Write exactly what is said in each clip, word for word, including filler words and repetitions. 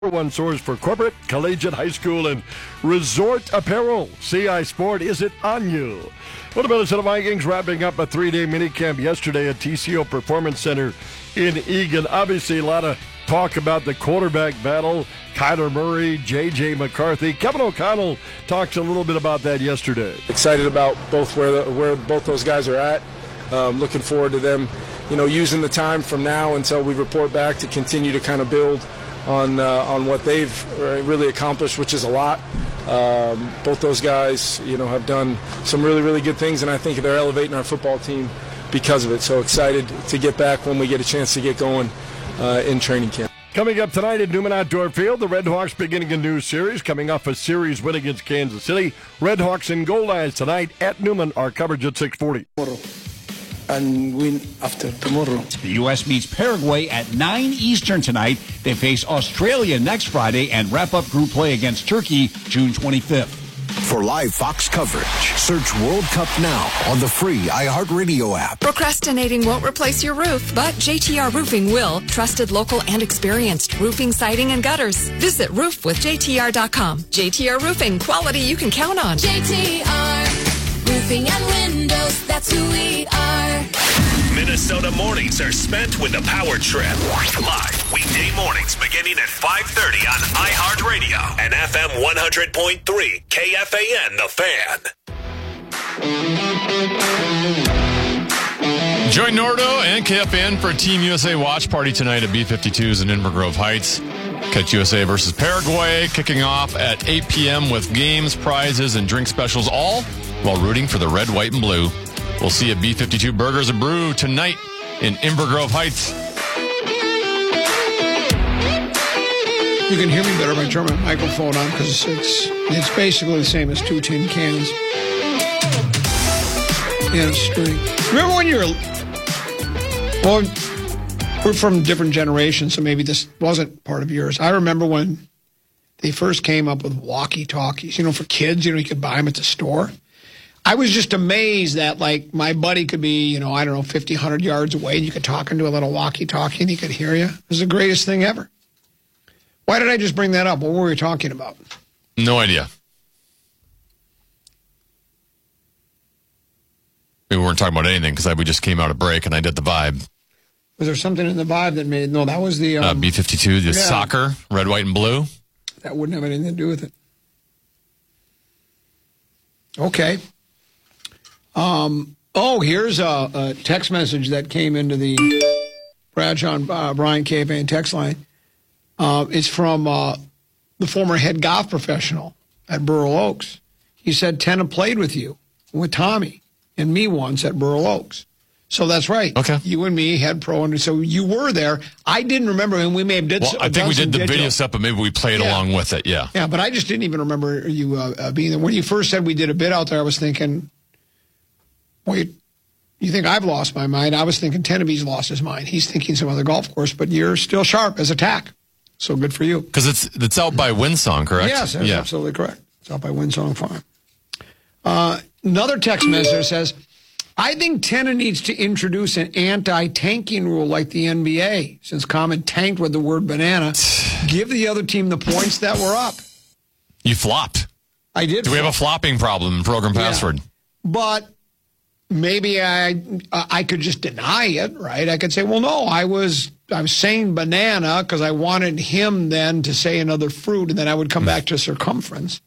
One source for corporate, collegiate, high school, and resort apparel. C I Sport, is it on you? What about the Vikings wrapping up a three-day minicamp yesterday at T C O Performance Center in Eagan? Obviously, a lot of talk about the quarterback battle. Kyler Murray, J J McCarthy. Kevin O'Connell talked a little bit about that yesterday. Excited about both where the, where both those guys are at. Um, looking forward to them, you know, using the time from now until we report back to continue to kind of build on uh, on what they've really accomplished, which is a lot. Um, both those guys, you know, have done some really, really good things, and I think they're elevating our football team because of it. So excited to get back when we get a chance to get going uh, in training camp. Coming up tonight at Newman Outdoor Field, the Red Hawks beginning a new series, coming off a series win against Kansas City. Red Hawks in Gold Eyes tonight at Newman. Our coverage at six forty. And win after tomorrow. The U S meets Paraguay at nine Eastern tonight. They face Australia next Friday and wrap up group play against Turkey June twenty-fifth. For live Fox coverage, search World Cup now on the free iHeartRadio app. Procrastinating won't replace your roof, but J T R Roofing will. Trusted, local, and experienced roofing, siding, and gutters. Visit roof with J T R dot com. J T R Roofing, quality you can count on. J T R Roofing and Windows, that's who we are. Minnesota mornings are spent with the Power Trip. Live weekday mornings beginning at five thirty on iHeartRadio and F M one hundred point three K F A N, The Fan. Join Nordo and K F A N for a Team U S A watch party tonight at B fifty-two's in Inver Grove Heights. Catch U S A versus Paraguay kicking off at eight p.m. with games, prizes, and drink specials, all while rooting for the red, white, and blue. We'll see you at B fifty-two Burgers and Brew tonight in Inver Grove Heights. You can hear me better by turning my microphone on because it's, it's basically the same as two tin cans in a string. Remember when you were... Well, we're from different generations, so maybe this wasn't part of yours. I remember when they first came up with walkie-talkies. You know, for kids, you know, you could buy them at the store. I was just amazed that, like, my buddy could be, you know, I don't know, fifty, one hundred yards away, and you could talk into a little walkie-talkie, and he could hear you. It was the greatest thing ever. Why did I just bring that up? What were we talking about? No idea. We weren't talking about anything because we just came out of break, and I did the vibe. Was there something in the vibe that made... No, that was the... Um, uh, B fifty-two, the yeah. Soccer, red, white, and blue. That wouldn't have anything to do with it. Okay. Um, oh, here's a, a text message that came into the Bradshaw and uh, Brian K F A N text line. Uh, it's from uh, the former head golf professional at Burl Oaks. He said, Tenna played with you, with Tommy, and me once at Burl Oaks. So that's right. Okay. You and me had pro, and so you were there. I didn't remember, and we may have did. Well, I think we did the digital. video stuff, but maybe we played yeah. along with it. Yeah. Yeah, but I just didn't even remember you uh, uh, being there. When you first said we did a bit out there, I was thinking, wait, you think I've lost my mind? I was thinking Tenneby's lost his mind. He's thinking some other golf course, but you're still sharp as a tack. So good for you. Because it's it's out by Windsong, correct? Yes, that's yeah. absolutely correct. It's out by Windsong Farm. Uh, another text message says, I think Tenna needs to introduce an anti-tanking rule like the N B A. Since Common tanked with the word banana, give the other team the points that were up. You flopped. I did. Do flop. We have a flopping problem in program password? Yeah. But maybe I I could just deny it, right? I could say, well, no, I was I was saying banana because I wanted him then to say another fruit, and then I would come back to circumference.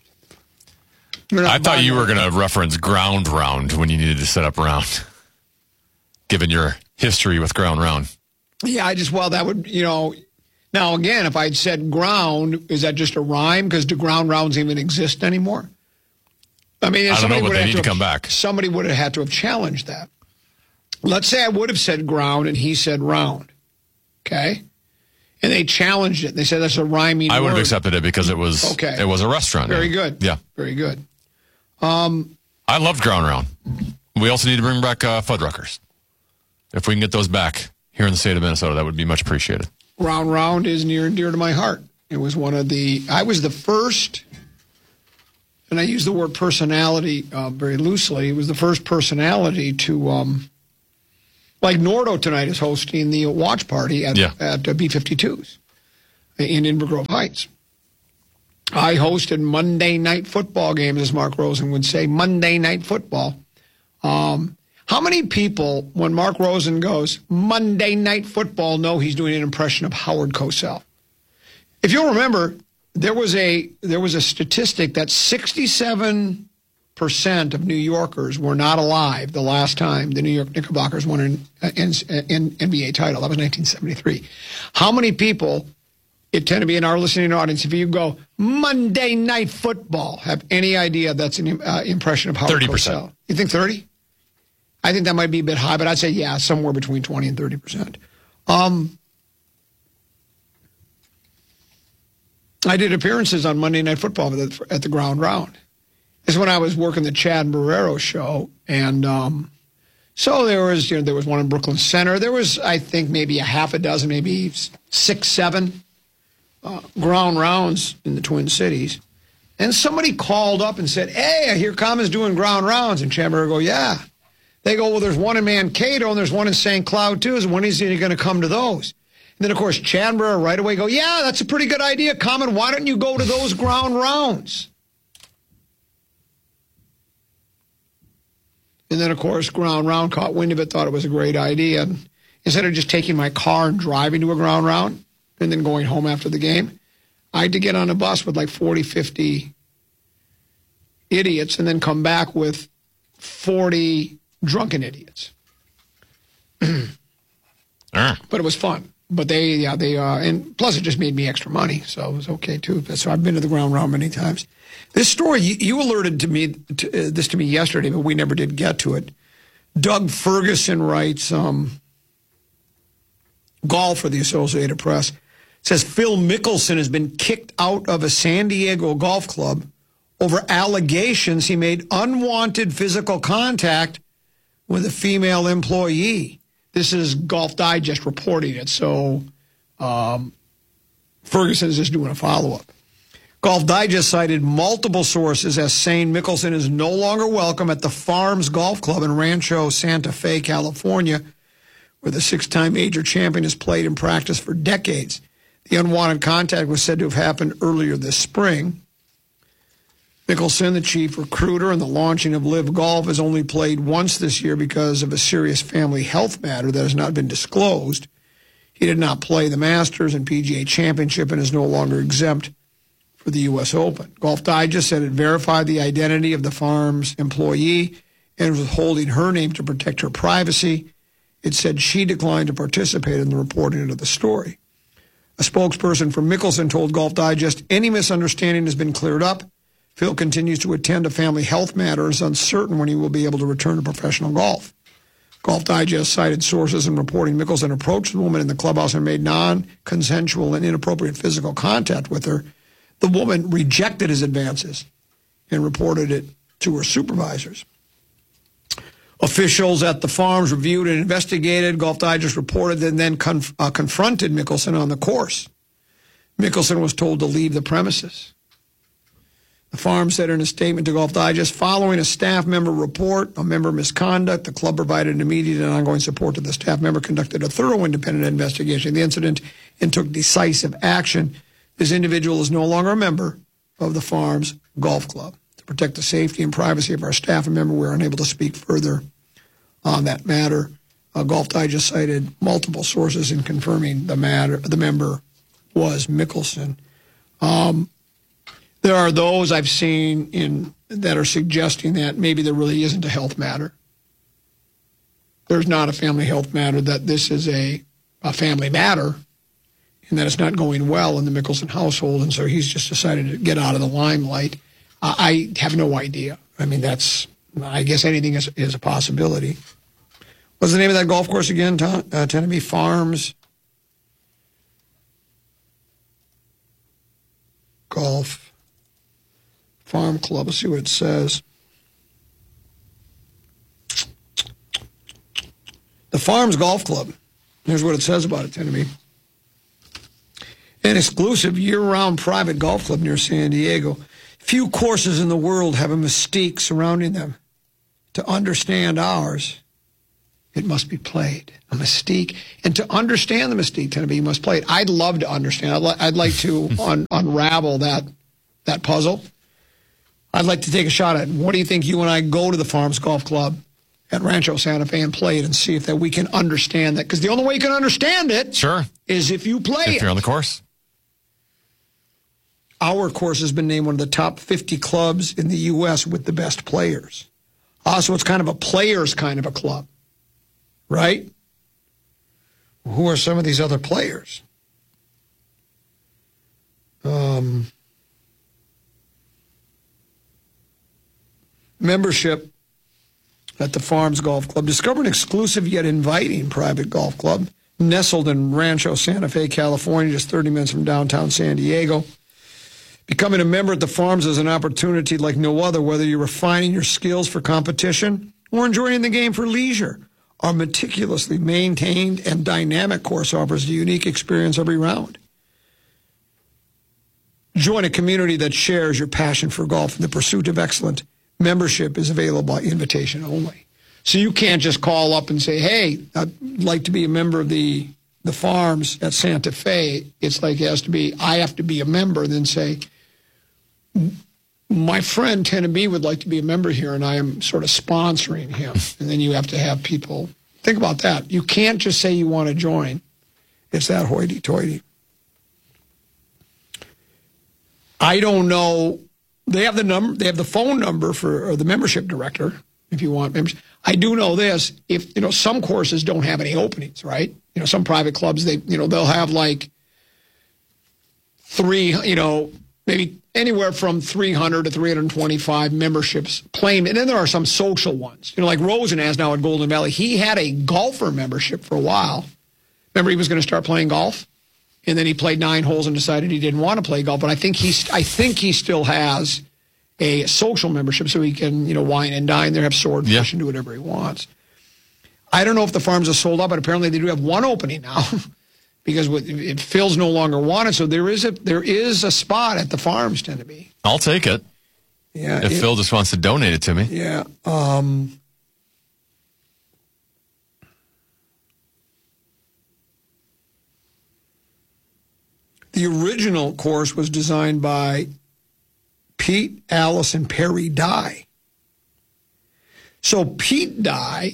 I thought you were going to reference ground round when you needed to set up round, given your history with ground round. Yeah, I just, well, that would, you know, now again, if I'd said ground, is that just a rhyme? Because do ground rounds even exist anymore? I mean, I don't know, but they need to, to come have, back. Somebody would have had to have challenged that. Let's say I would have said ground and he said round, okay? And they challenged it. They said that's a rhyming I would word. have accepted it because it was okay. It was a restaurant. Very yeah. good. Yeah. Very good. Um, I loved ground round. We also need to bring back uh, Fuddruckers. If we can get those back here in the state of Minnesota, that would be much appreciated. Round round is near and dear to my heart. It was one of the, I was the first, and I use the word personality uh, very loosely, it was the first personality to, um, like Nordo tonight is hosting the watch party at, yeah. at uh, B fifty-twos. in Inver Grove Heights. I hosted Monday night football games, as Mark Rosen would say, Monday night football. Um, how many people, when Mark Rosen goes, Monday night football, know he's doing an impression of Howard Cosell? If you'll remember, there was a there was a statistic that sixty-seven percent of New Yorkers were not alive the last time the New York Knickerbockers won an N B A title. That was nineteen seventy-three. How many people, it tend to be in our listening audience, if you go, Monday night football, have any idea that's an uh, impression of Howard thirty percent. Cosell? You think thirty? I think that might be a bit high, but I'd say, yeah, somewhere between twenty and thirty percent. Um, I did appearances on Monday Night Football at the, at the Ground Round. This is when I was working the Chad Barrero show, and um, so there was, you know, there was one in Brooklyn Center. There was, I think, maybe a half a dozen, maybe six, seven uh, ground rounds in the Twin Cities. And somebody called up and said, "Hey, I hear Common's doing ground rounds." And Chad Barrero go, "Yeah." They go, "Well, there's one in Mankato and there's one in Saint Cloud too. So when is he going to come to those?" And then, of course, Chandler right away go, "Yeah, that's a pretty good idea, Common. Why don't you go to those ground rounds?" And then, of course, Ground Round caught wind of it, thought it was a great idea. And instead of just taking my car and driving to a ground round and then going home after the game, I had to get on a bus with like forty, fifty idiots and then come back with forty drunken idiots. Ah. But it was fun. But they, yeah, they, uh, and plus it just made me extra money, so it was okay too. So I've been to the ground round many times. This story, you, you alerted to me, to, uh, this to me yesterday, but we never did get to it. Doug Ferguson writes, um, golf for the Associated Press, says Phil Mickelson has been kicked out of a San Diego golf club over allegations he made unwanted physical contact with a female employee. This is Golf Digest reporting it, so um, Ferguson is just doing a follow-up. Golf Digest cited multiple sources as saying Mickelson is no longer welcome at the Farms Golf Club in Rancho Santa Fe, California, where the six-time major champion has played and practiced for decades. The unwanted contact was said to have happened earlier this spring. Mickelson, the chief recruiter in the launching of Live Golf, has only played once this year because of a serious family health matter that has not been disclosed. He did not play the Masters and P G A Championship and is no longer exempt for the U S Open. Golf Digest said it verified the identity of the Farms employee and was withholding her name to protect her privacy. It said she declined to participate in the reporting of the story. A spokesperson for Mickelson told Golf Digest any misunderstanding has been cleared up. Phil continues to attend a family health matter and is uncertain when he will be able to return to professional golf. Golf Digest cited sources in reporting Mickelson approached the woman in the clubhouse and made non-consensual and inappropriate physical contact with her. The woman rejected his advances and reported it to her supervisors. Officials at the Farms reviewed and investigated. Golf Digest reported and then conf- uh, confronted Mickelson on the course. Mickelson was told to leave the premises. The Farm said in a statement to Golf Digest, following a staff member report, a member misconduct, the club provided immediate and ongoing support to the staff member, conducted a thorough independent investigation of the incident, and took decisive action. This individual is no longer a member of the Farms Golf Club. To protect the safety and privacy of our staff and member, we are unable to speak further on that matter. Uh, Golf Digest cited multiple sources in confirming the matter. The member was Mickelson. Um, There are those I've seen in that are suggesting that maybe there really isn't a health matter. There's not a family health matter, that this is a, a family matter, and that it's not going well in the Mickelson household, and so he's just decided to get out of the limelight. Uh, I have no idea. I mean, that's, I guess anything is, is a possibility. What's the name of that golf course again, Tom? Uh, Tenby Farms Golf Farm Club. Let's see what it says. The Farms Golf Club. Here's what it says about it, Tenby. An exclusive year-round private golf club near San Diego. Few courses in the world have a mystique surrounding them. To understand ours, it must be played. A mystique. And to understand the mystique, Tennessee, you must play it. I'd love to understand. I'd, li- I'd like to un- unravel that that puzzle. I'd like to take a shot at it. What do you think you and I go to the Farms Golf Club at Rancho Santa Fe and play it and see if that we can understand that? Because the only way you can understand it sure. is if you play if it. If you're on the course. Our course has been named one of the top fifty clubs in the U S with the best players. Also, it's kind of a players kind of a club. Right? Who are some of these other players? Um, membership at the Farms Golf Club. Discover an exclusive yet inviting private golf club nestled in Rancho Santa Fe, California, just thirty minutes from downtown San Diego. Becoming a member at the Farms is an opportunity like no other, whether you're refining your skills for competition or enjoying the game for leisure. Our meticulously maintained and dynamic course offers a unique experience every round. Join a community that shares your passion for golf and the pursuit of excellence. Membership is available by invitation only. So you can't just call up and say, hey, I'd like to be a member of the, the Farms at Santa Fe. It's like it has to be, I have to be a member, and then say, my friend Tennessee would like to be a member here, and I am sort of sponsoring him. And then you have to have people think about that. You can't just say you want to join. It's that hoity-toity. I don't know. They have the number. They have the phone number for the membership director. If you want members, I do know this. If you know, some courses don't have any openings, right? You know, some private clubs they, you know, they'll have like three, you know, maybe anywhere from three hundred to three hundred twenty-five memberships claimed. And then there are some social ones. You know, like Rosen has now at Golden Valley. He had a golfer membership for a while. Remember, he was going to start playing golf, and then he played nine holes and decided he didn't want to play golf. But I think he's, I think he still has a social membership, so he can, you know, wine and dine there, have swordfish, yeah. and do whatever he wants. I don't know if the Farms are sold out, but apparently they do have one opening now. Because if Phil's no longer wanted, so there is a there is a spot at the Farms, tend to be. I'll take it. Yeah. If it, Phil just wants to donate it to me. Yeah. Um, the original course was designed by Pete, Alice, and Perry Dye. So Pete Dye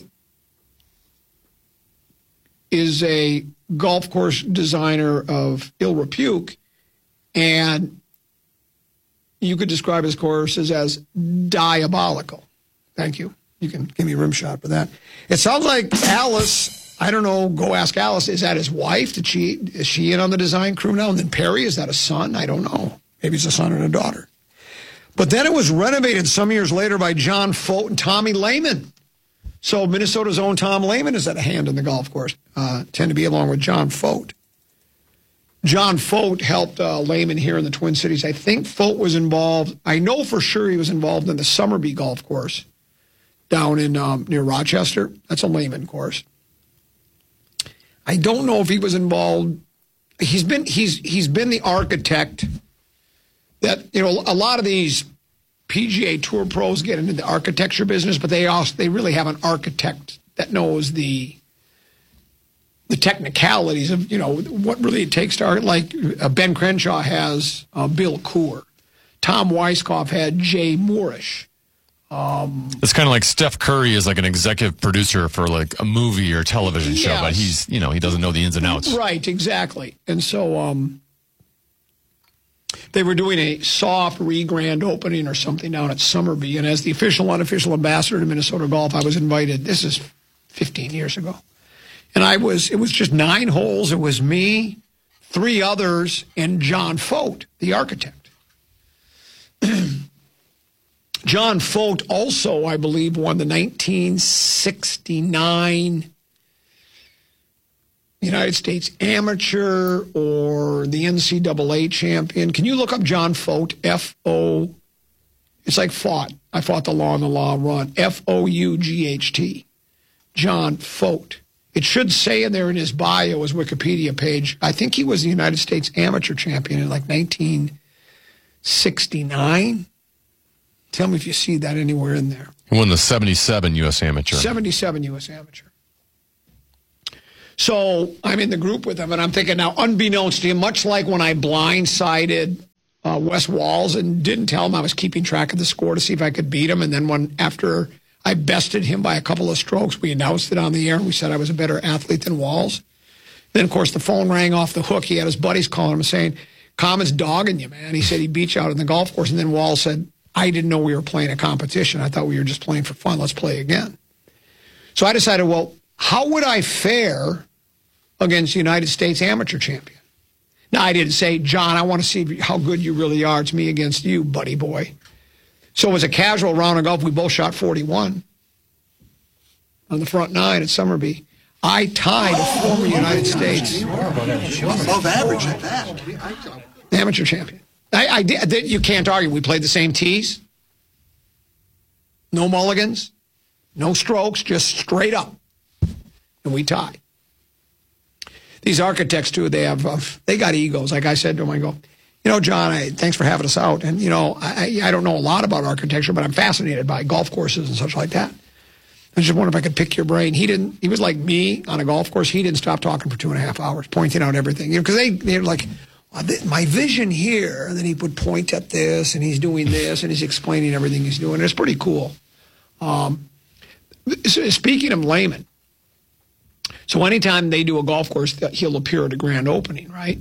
is a golf course designer of ill repute, and you could describe his courses as diabolical. Thank you. You can give me a rim shot for that. It sounds like Alice, I don't know, go ask Alice, is that his wife? Did she, is she in on the design crew now? And then Perry, is that a son? I don't know. Maybe it's a son and a daughter. But then it was renovated some years later by John Fote and Tommy Lehman. So Minnesota's own Tom Lehman is at a hand in the golf course, uh, tend to be along with John Fote. John Fote helped uh, Lehman here in the Twin Cities. I think Fote was involved. I know for sure he was involved in the Summerby golf course down in um, near Rochester. That's a Lehman course. I don't know if he was involved. He's been he's he's been the architect. That, you know, a lot of these P G A Tour pros get into the architecture business, but they also they really have an architect that knows the the technicalities of, you know, what really it takes to art. Like uh, Ben Crenshaw has uh, Bill Coor. Tom Weisskopf had Jay Moorish. Um, it's kind of like Steph Curry is like an executive producer for like a movie or television yes. show, but he's, you know, he doesn't know the ins and outs. Right, exactly. And so um, they were doing a soft re-grand opening or something down at Summerby, and as the official, unofficial ambassador to Minnesota Golf, I was invited. This is fifteen years ago. And I was, it was just nine holes. It was me, three others, and John Fote, the architect. John Fote also, I believe, won the nineteen sixty-nine United States Amateur or the N C double A champion. Can you look up John Fote? F O, it's like fought. I fought the law and the law run. F O U G H T. John Fote. It should say in there in his bio, his Wikipedia page, I think he was the United States Amateur champion in like nineteen sixty-nine. Tell me if you see that anywhere in there. He won the seventy-seven U S Amateur. seventy-seven U S Amateur. So I'm in the group with him, and I'm thinking now, unbeknownst to him, much like when I blindsided uh, Wes Walls and didn't tell him I was keeping track of the score to see if I could beat him, and then when after I bested him by a couple of strokes, we announced it on the air, and we said I was a better athlete than Walls. Then, of course, the phone rang off the hook. He had his buddies calling him saying, Common's dogging you, man. He said he beat you out on the golf course, and then Walls said, I didn't know we were playing a competition. I thought we were just playing for fun. Let's play again. So I decided, well, how would I fare against the United States amateur champion? Now, I didn't say, John, I want to see how good you really are. It's me against you, buddy boy. So it was a casual round of golf. We both shot forty-one on the front nine at Summerby. I tied a former United States above average at that amateur champion. I, I did. You can't argue. We played the same tees. No mulligans. No strokes. Just straight up. And we tied. These architects, too, they have, uh, they got egos. Like I said to them, I go, you know, John, I, thanks for having us out. And, you know, I, I don't know a lot about architecture, but I'm fascinated by golf courses and such like that. I just wonder if I could pick your brain. He didn't, he was like me on a golf course. He didn't stop talking for two and a half hours, pointing out everything. You know, because they, they're like, my vision here, and then he would point at this, and he's doing this, and he's explaining everything he's doing. It's pretty cool. Um, speaking of Lehman, so anytime they do a golf course, he'll appear at a grand opening, right?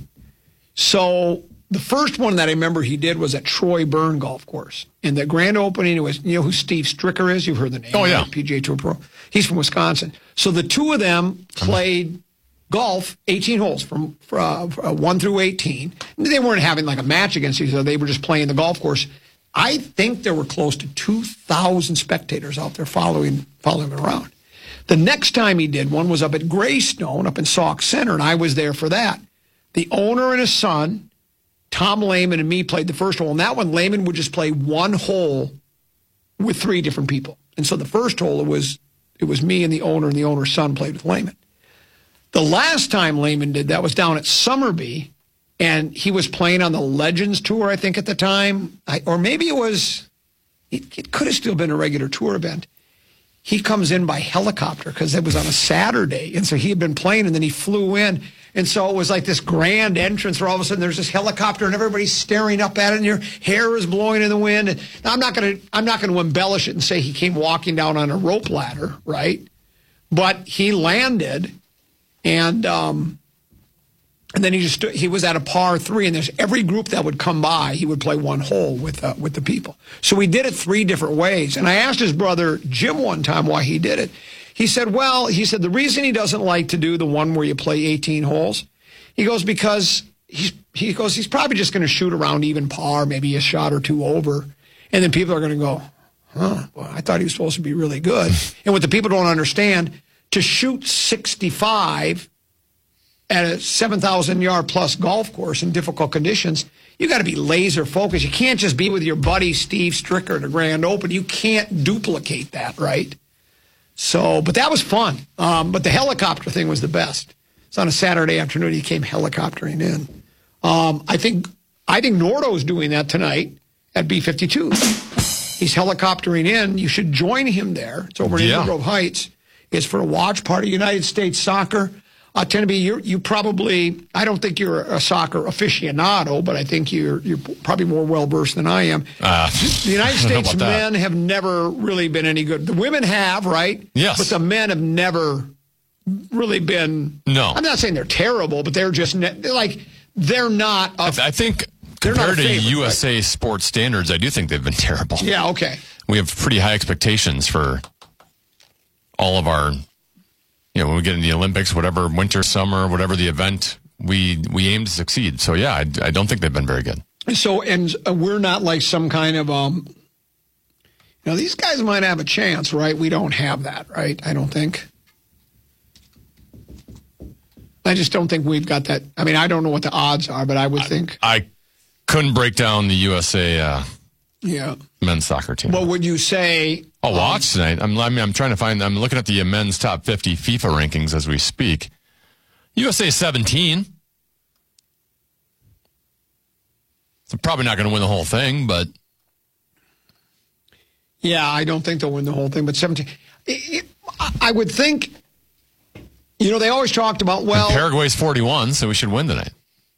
So the first one that I remember he did was at Troy Byrne Golf Course. And the grand opening, it was, you know who Steve Stricker is? You've heard the name. Oh, yeah. Right? P G A Tour Pro. He's from Wisconsin. So the two of them played golf, eighteen holes from uh, one through eighteen. They weren't having like a match against each other. They were just playing the golf course. I think there were close to two thousand spectators out there following following him around. The next time he did one was up at Greystone, up in Sauk Center, and I was there for that. The owner and his son, Tom Lehman, and me played the first hole. And that one, Lehman would just play one hole with three different people. And so the first hole, it was it was me and the owner, and the owner's son played with Lehman. The last time Lehman did that was down at Summerby, and he was playing on the Legends Tour, I think, at the time. I, or maybe it was, it, it could have still been a regular tour event. He comes in by helicopter because it was on a Saturday. And so he had been playing, and then he flew in. And so it was like this grand entrance where all of a sudden there's this helicopter and everybody's staring up at it, and your hair is blowing in the wind. And now I'm not going to I'm not going to embellish it and say he came walking down on a rope ladder, right? But he landed, and um, and then he just stood, he was at a par three, and there's every group that would come by, he would play one hole with uh, with the people. So we did it three different ways. And I asked his brother Jim one time why he did it. He said, well, he said the reason he doesn't like to do the one where you play eighteen holes, he goes, because he's he goes he's probably just going to shoot around even par, maybe a shot or two over, and then people are going to go, huh, well, I thought he was supposed to be really good. And what the people don't understand, to shoot sixty-five at a seven thousand yard plus golf course in difficult conditions, you got to be laser focused. You can't just be with your buddy Steve Stricker at a grand open. You can't duplicate that, right? So, but that was fun. Um, but the helicopter thing was the best. It's on a Saturday afternoon. He came helicoptering in. Um, I think I think Nordo's doing that tonight at B fifty-two. He's helicoptering in. You should join him there. It's over in Yeah. Inver Grove Heights. It's for a watch party. United States Soccer. I tend to be, you you probably, I don't think you're a soccer aficionado, but I think you're you're probably more well-versed than I am. Uh, the United I don't know States about that. men have never really been any good. The women have, right? Yes. But the men have never really been. No. I'm not saying they're terrible, but they're just, ne- they're like, they're not. A, I, th- I think they're not a compared to favorite, U S A sports standards, I do think they've been terrible. Yeah, okay. We have pretty high expectations for all of our, you know, when we get in the Olympics, whatever, winter, summer, whatever the event, we we aim to succeed. So, yeah, I, I don't think they've been very good. So, and uh, we're not like some kind of, um, you know, these guys might have a chance, right? We don't have that, right? I don't think. I just don't think we've got that. I mean, I don't know what the odds are, but I would think. I couldn't break down the U S A uh, yeah. men's soccer team. What would you say? I'll um, watch tonight. I'm, I mean, I'm trying to find, I'm looking at the men's top fifty FIFA rankings as we speak. U S A seventeen. So probably not going to win the whole thing, but. Yeah, I don't think they'll win the whole thing, but seventeen. It, it, I would think, You know, they always talked about, well... And Paraguay's forty-one, so we should win tonight.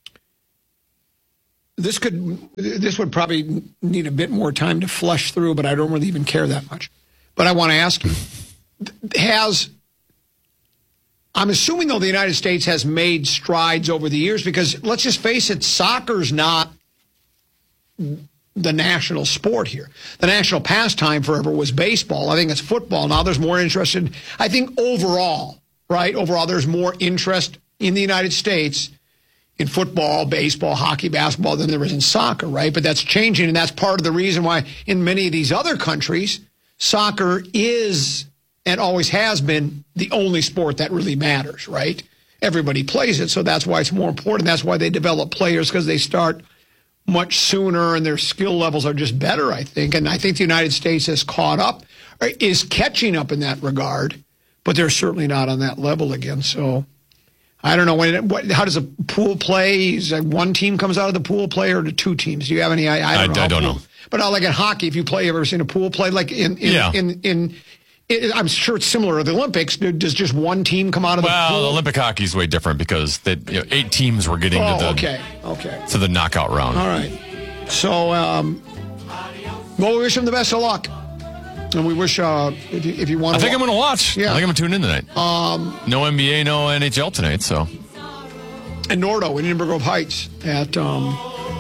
This could, this would probably need a bit more time to flush through, but I don't really even care that much. But I want to ask you, has, I'm assuming, though, the United States has made strides over the years, because let's just face it, soccer's not the national sport here. The national pastime forever was baseball. I think it's football. Now there's more interest in, I think overall, right? Overall, there's more interest in the United States in football, baseball, hockey, basketball than there is in soccer, right? But that's changing, and that's part of the reason why in many of these other countries, soccer is and always has been the only sport that really matters, right? Everybody plays it, so that's why it's more important. That's why they develop players, because they start much sooner and their skill levels are just better, I think. And I think the United States has caught up, or is catching up in that regard, but they're certainly not on that level again, so... I don't know when. What, how does a pool play? Is like one team comes out of the pool play, or the two teams? Do you have any? I, I don't I, know. I don't pool, know. But uh, like in hockey, if you play, you ever seen a pool play? Like in in yeah. in, in, in, I'm sure it's similar to the Olympics. Does just one team come out of well, the pool? Well, Olympic hockey is way different because they, you know, eight teams were getting oh, to the okay, okay, to the knockout round. All right. So, um, well, we wish them the best of luck. And we wish, uh, if you, if you want I to... think wa- I'm going to watch. Yeah. I think I'm going to tune in tonight. Um, no N B A, no N H L tonight, so... And Nordo in Inver Grove Heights at um,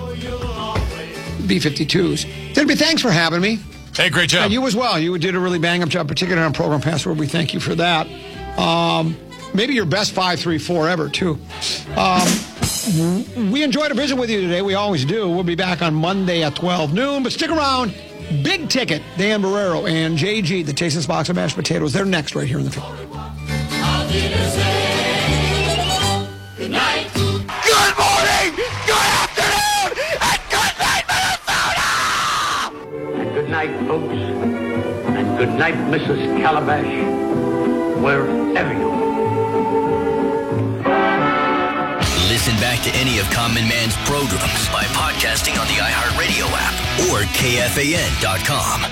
B fifty-twos. Debbie, thanks for having me. Hey, great job. And you as well. You did a really bang-up job, particularly on Program Password. We thank you for that. Um, maybe your best five three four ever, too. Um, we enjoyed a visit with you today. We always do. We'll be back on Monday at twelve noon. But stick around. Big Ticket, Dan Barrero and J G, the Tasteless Box of Mashed Potatoes. They're next right here in the field. Good night. Good morning, good afternoon, and good night, Minnesota! And good night, folks. And good night, Missus Calabash, wherever you are. Listen back to any of Common Man's programs by podcasting on the iHeartRadio app or K F A N dot com.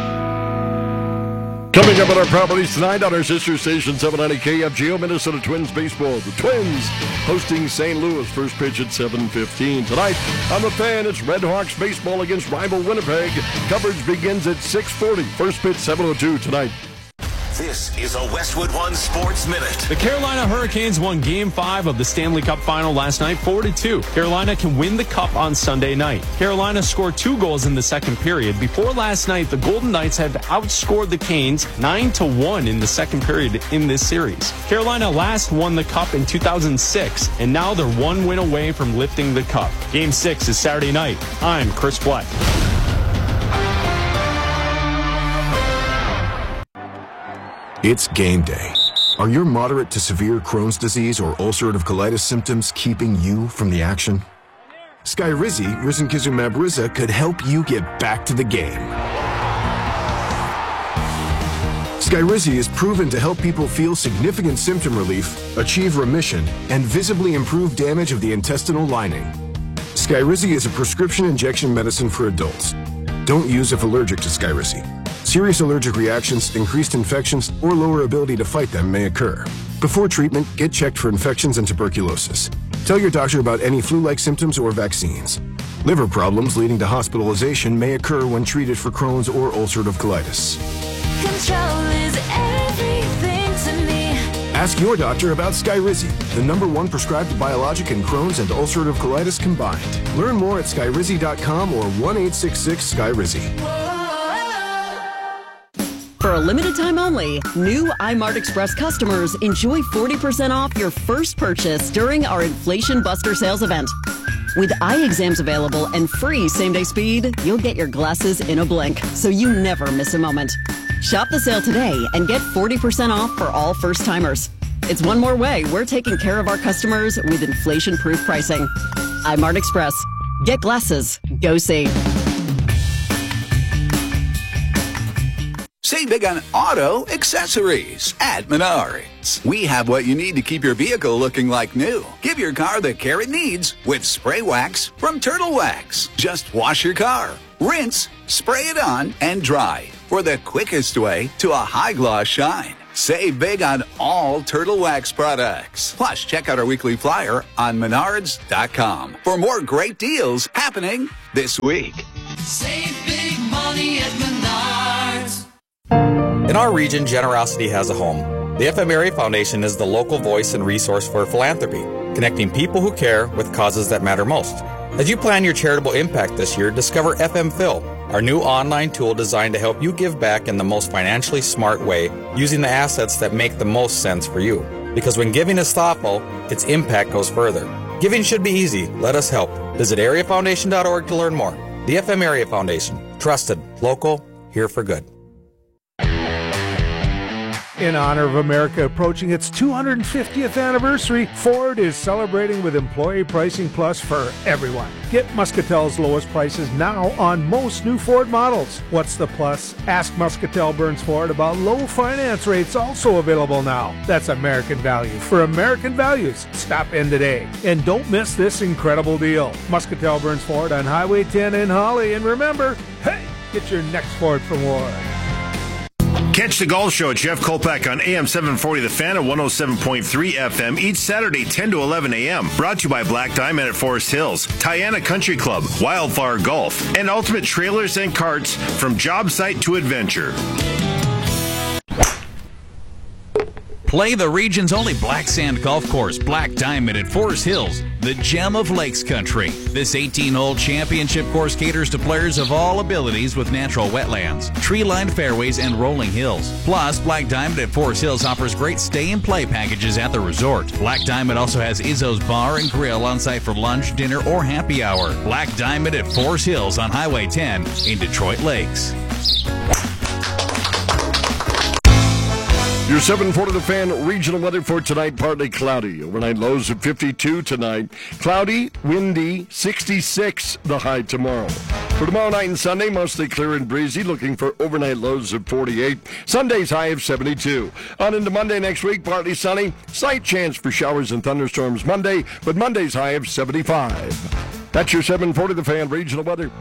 Coming up on our properties tonight on our sister station, seven ninety K F G O, Minnesota Twins baseball. The Twins hosting Saint Louis. First pitch at seven fifteen. Tonight on The Fan, it's Red Hawks baseball against rival Winnipeg. Coverage begins at six forty. First pitch, seven oh two tonight. This is a Westwood One Sports Minute. The Carolina Hurricanes won Game five of the Stanley Cup Final last night, four to two. Carolina can win the Cup on Sunday night. Carolina scored two goals in the second period. Before last night, the Golden Knights had outscored the Canes nine to one in the second period in this series. Carolina last won the Cup in two thousand six, and now they're one win away from lifting the Cup. Game six is Saturday night. I'm Chris Fleck. It's game day. Are your moderate to severe Crohn's disease or ulcerative colitis symptoms keeping you from the action? Skyrizi, risankizumab Riza, could help you get back to the game. Skyrizi is proven to help people feel significant symptom relief, achieve remission, and visibly improve damage of the intestinal lining. Skyrizi is a prescription injection medicine for adults. Don't use if allergic to Skyrizi. Serious allergic reactions, increased infections, or lower ability to fight them may occur. Before treatment, get checked for infections and tuberculosis. Tell your doctor about any flu-like symptoms or vaccines. Liver problems leading to hospitalization may occur when treated for Crohn's or ulcerative colitis. Control is everything to me. Ask your doctor about Skyrizi, the number one prescribed biologic in Crohn's and ulcerative colitis combined. Learn more at skyrizi dot com or one eight six six Skyrizi. For a limited time only, new iMart Express customers enjoy forty percent off your first purchase during our Inflation Buster sales event. With eye exams available and free same-day speed, you'll get your glasses in a blink, so you never miss a moment. Shop the sale today and get forty percent off for all first-timers. It's one more way we're taking care of our customers with inflation-proof pricing. iMart Express. Get glasses. Go see. Save big on auto accessories at Menards. We have what you need to keep your vehicle looking like new. Give your car the care it needs with spray wax from Turtle Wax. Just wash your car, rinse, spray it on, and dry for the quickest way to a high-gloss shine. Save big on all Turtle Wax products. Plus, check out our weekly flyer on menards dot com for more great deals happening this week. Save big money at Menards. In our region, generosity has a home. The F M Area Foundation is the local voice and resource for philanthropy, connecting people who care with causes that matter most. As you plan your charitable impact this year, discover F M Phil, our new online tool designed to help you give back in the most financially smart way, using the assets that make the most sense for you. Because when giving is thoughtful, its impact goes further. Giving should be easy. Let us help. Visit area foundation dot org to learn more. The F M Area Foundation. Trusted, local, here for good. In honor of America approaching its two hundred fiftieth anniversary, Ford is celebrating with Employee Pricing Plus for everyone. Get Muscatel's lowest prices now on most new Ford models. What's the plus? Ask Muscatel Burns Ford about low finance rates, also available now. That's American value for American values. Stop in today. And don't miss this incredible deal. Muscatel Burns Ford on Highway ten in Holly. And remember, hey, get your next Ford from Ward. Catch the Golf Show at Jeff Kolpak on A M seven forty The Fan at one oh seven point three F M each Saturday ten to eleven a m Brought to you by Black Diamond at Forest Hills, Tiana Country Club, Wildflower Golf, and Ultimate Trailers and Carts from job site to adventure. Play the region's only black sand golf course, Black Diamond at Forest Hills, the gem of Lakes Country. This eighteen-hole championship course caters to players of all abilities with natural wetlands, tree-lined fairways, and rolling hills. Plus, Black Diamond at Forest Hills offers great stay-and-play packages at the resort. Black Diamond also has Izzo's Bar and Grill on site for lunch, dinner, or happy hour. Black Diamond at Forest Hills on Highway ten in Detroit Lakes. Your seven forty The Fan regional weather for tonight, partly cloudy. Overnight lows at fifty-two tonight. Cloudy, windy, sixty-six the high tomorrow. For tomorrow night and Sunday, mostly clear and breezy, looking for overnight lows of forty-eight. Sunday's high of seventy-two. On into Monday next week, partly sunny. Slight chance for showers and thunderstorms Monday, but Monday's high of seventy-five. That's your seven forty The Fan regional weather.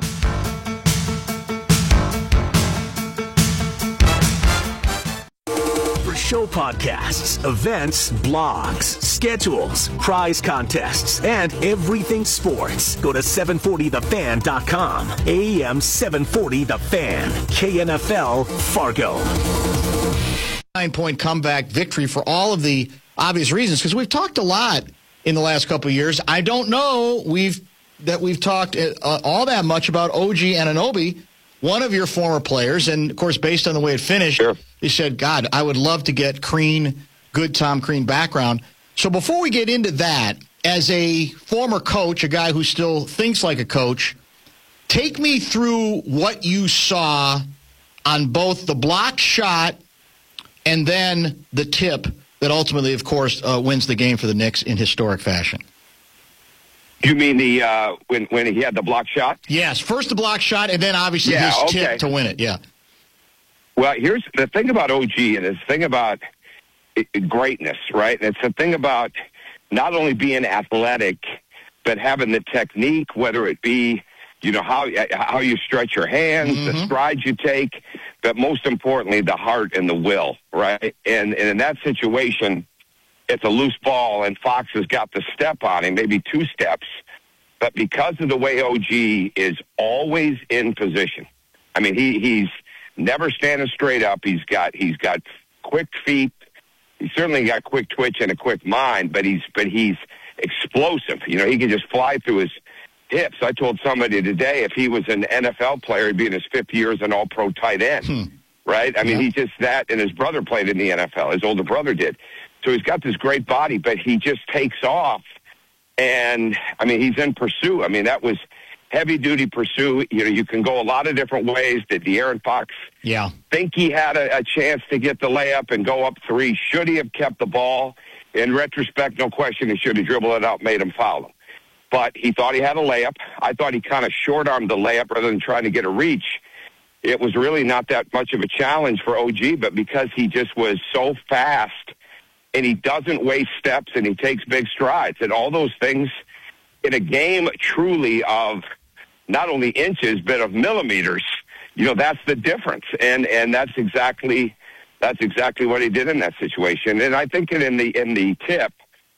Show podcasts, events, blogs, schedules, prize contests, and everything sports. Go to seven forty the fan dot com. A M seven forty The Fan. K N F L Fargo. Nine-point comeback victory for all of the obvious reasons, because we've talked a lot in the last couple of years. I don't know we've that we've talked uh, all that much about O G Anunoby, one of your former players, and, of course, based on the way it finished, sure. You said, God, I would love to get Crean, good Tom Crean background. So before we get into that, as a former coach, a guy who still thinks like a coach, take me through what you saw on both the blocked shot and then the tip that ultimately, of course, uh, wins the game for the Knicks in historic fashion. You mean the uh, when when he had the block shot? Yes, first the block shot, and then obviously yeah, his okay. tip to win it. Yeah. Well, here's the thing about O G, and it's the thing about greatness, right? And it's the thing about not only being athletic, but having the technique, whether it be, you know, how how you stretch your hands, mm-hmm. the strides you take, but most importantly, the heart and the will, right? And, and in that situation, it's a loose ball, and Fox has got the step on him, maybe two steps. But because of the way O G is always in position, I mean, he he's never standing straight up. He's got he's got quick feet. He's certainly got quick twitch and a quick mind, but he's but he's explosive. You know, he can just fly through his hips. I told somebody today if he was an N F L player, he'd be in his fifth year as an all-pro tight end, hmm. right? I mean, yeah. he's just that, and his brother played in the N F L. His older brother did. So he's got this great body, but he just takes off. And, I mean, he's in pursuit. I mean, that was heavy-duty pursuit. You know, you can go a lot of different ways. Did De'Aaron Fox yeah. think he had a, a chance to get the layup and go up three? Should he have kept the ball? In retrospect, no question, he should have dribbled it out, made him foul him. But he thought he had a layup. I thought he kind of short-armed the layup rather than trying to get a reach. It was really not that much of a challenge for O G, but because he just was so fast and he doesn't waste steps and he takes big strides and all those things in a game truly of not only inches but of millimeters, you know, that's the difference. And and that's exactly that's exactly what he did in that situation. And I think in the in the tip,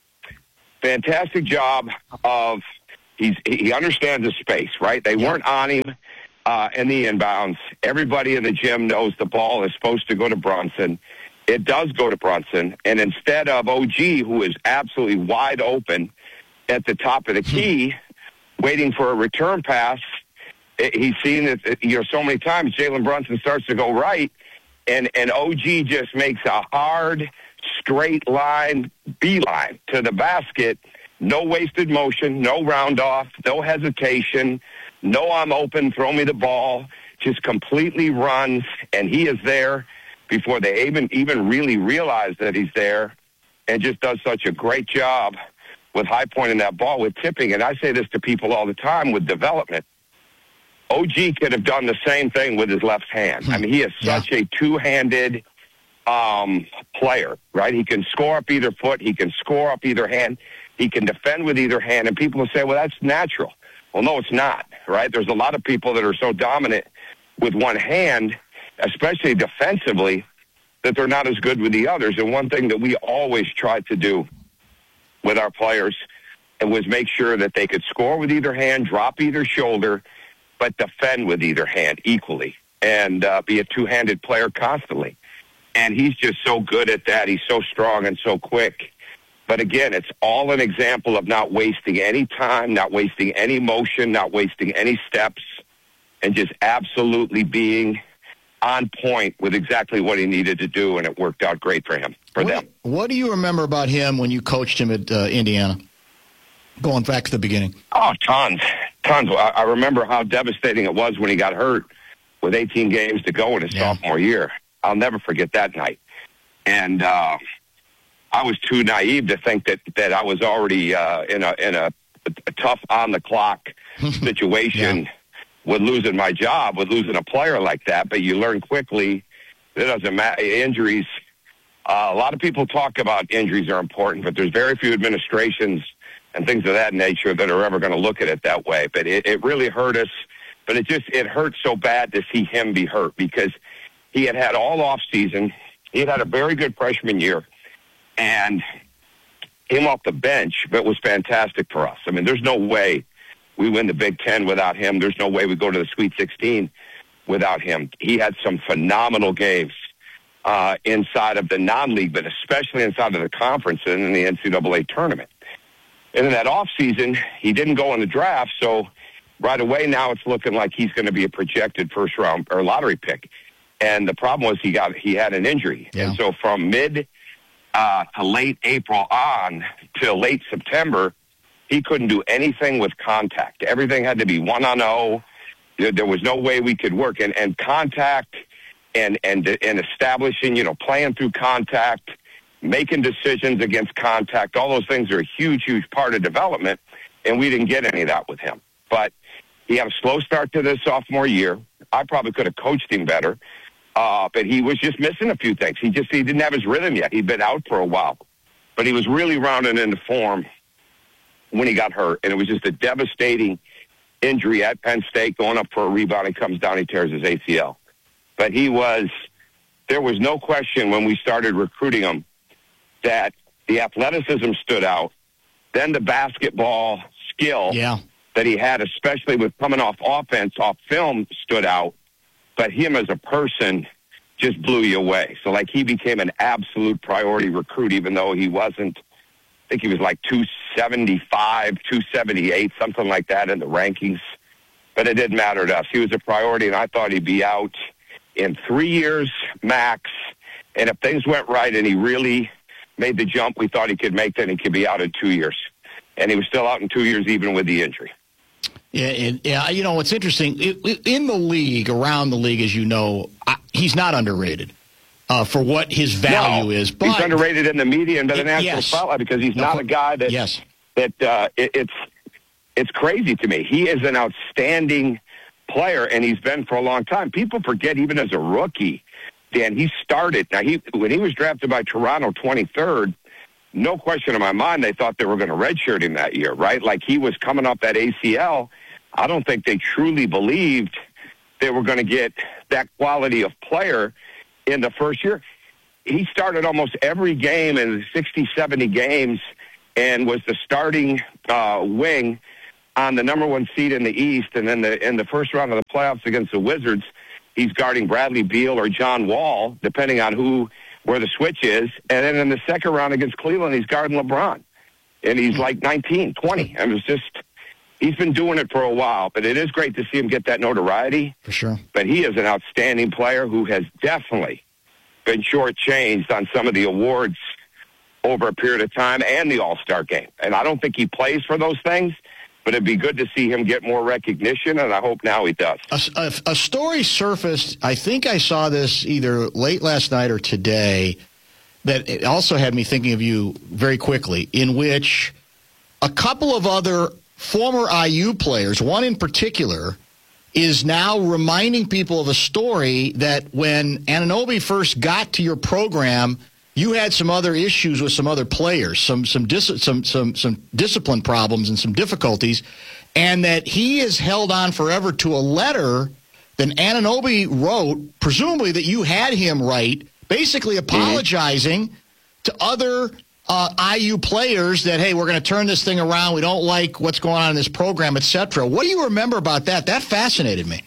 fantastic job of he's he understands the space, right? They yeah. weren't on him uh, in the inbounds. Everybody in the gym knows the ball is supposed to go to Brunson. It does go to Brunson, and instead of O G, who is absolutely wide open at the top of the key, waiting for a return pass, he's seen it, you know, so many times. Jalen Brunson starts to go right, and and O G just makes a hard, straight line, beeline to the basket. No wasted motion, no round off, no hesitation, no I'm open, throw me the ball. Just completely runs, and he is there before they even even really realize that he's there, and just does such a great job with high pointing that ball, with tipping. And I say this to people all the time with development. O G could have done the same thing with his left hand. I mean, he is such yeah. a two-handed um, player, right? He can score up either foot. He can score up either hand. He can defend with either hand. And people will say, well, that's natural. Well, no, it's not, right? There's a lot of people that are so dominant with one hand, especially defensively, that they're not as good with the others. And one thing that we always tried to do with our players and was make sure that they could score with either hand, drop either shoulder, but defend with either hand equally, and uh, be a two-handed player constantly. And he's just so good at that. He's so strong and so quick. But again, it's all an example of not wasting any time, not wasting any motion, not wasting any steps, and just absolutely being on point with exactly what he needed to do, and it worked out great for him, for what, them. What do you remember about him when you coached him at uh, Indiana, going back to the beginning? Oh, tons, tons. I, I remember how devastating it was when he got hurt with eighteen games to go in his yeah. sophomore year. I'll never forget that night. And uh, I was too naive to think that, that I was already uh, in a in a, a tough on-the-clock situation yeah. with losing my job, with losing a player like that. But you learn quickly it doesn't matter. Injuries, uh, a lot of people talk about injuries are important, but there's very few administrations and things of that nature that are ever going to look at it that way. But it, it really hurt us. But it just it hurt so bad to see him be hurt, because he had had all off season. He had had a very good freshman year, and came off the bench, but was fantastic for us. I mean, there's no way we win the Big Ten without him. There's no way we go to the Sweet sixteen without him. He had some phenomenal games uh, inside of the non-league, but especially inside of the conference and in the N C double A tournament. And in that offseason, he didn't go in the draft, so right away now it's looking like he's going to be a projected first-round or lottery pick. And the problem was he got he had an injury. Yeah. And so from mid uh, to late April on till late September, he couldn't do anything with contact. Everything had to be one on oh. There was no way we could work. And, and contact and, and, and establishing, you know, playing through contact, making decisions against contact, all those things are a huge, huge part of development, and we didn't get any of that with him. But he had a slow start to this sophomore year. I probably could have coached him better. Uh, but he was just missing a few things. He just he didn't have his rhythm yet. He'd been out for a while. But he was really rounding into form when he got hurt. And it was just a devastating injury at Penn State, going up for a rebound. He comes down, he tears his A C L. But he was, there was no question when we started recruiting him that the athleticism stood out. Then the basketball skill yeah. that he had, especially with coming off offense, off film, stood out. But him as a person just blew you away. So, like, he became an absolute priority recruit, even though he wasn't, I think he was like two seventy-five, two seventy-eight, something like that in the rankings. But it didn't matter to us. He was a priority, and I thought he'd be out in three years max. And if things went right and he really made the jump we thought he could make, then he could be out in two years. And he was still out in two years even with the injury. Yeah, and, yeah. You know, what's interesting, in the league, around the league, as you know, he's not underrated uh, for what his value no, is. But he's underrated in the media and by the national yes. spotlight because he's no, not a guy that, yes. that uh, it, it's it's crazy to me. He is an outstanding player, and he's been for a long time. People forget even as a rookie, Dan, he started. Now, he when he was drafted by Toronto twenty-third, no question in my mind, they thought they were going to redshirt him that year, right? Like he was coming off that A C L. I don't think they truly believed they were going to get that quality of player in the first year. he started almost every game in sixty, seventy games and was the starting uh, wing on the number one seed in the East. And then the, in the first round of the playoffs against the Wizards, he's guarding Bradley Beal or John Wall, depending on who where the switch is. And then in the second round against Cleveland, he's guarding LeBron. And he's like nineteen, twenty. I mean, it's just, he's been doing it for a while. But it is great to see him get that notoriety. For sure. But he is an outstanding player who has definitely been shortchanged on some of the awards over a period of time and the All-Star game. And I don't think he plays for those things, but it'd be good to see him get more recognition, and I hope now he does. A, a, a story surfaced, I think I saw this either late last night or today, that it also had me thinking of you very quickly, in which a couple of other former I U players, one in particular, is now reminding people of a story that when Anunoby first got to your program, you had some other issues with some other players, some some dis- some some some discipline problems and some difficulties, and that he is held on forever to a letter that Anunoby wrote, presumably that you had him write, basically apologizing mm-hmm. to other uh, I U players that, hey, we're going to turn this thing around. We don't like what's going on in this program, et cetera. What do you remember about that? That fascinated me.